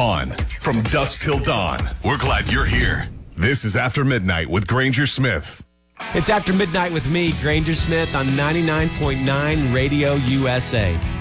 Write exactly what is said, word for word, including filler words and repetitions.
On from dusk till dawn. We're glad you're here. This is After Midnight with Granger Smith. It's After Midnight with me, Granger Smith, on ninety-nine point nine Radio U S A.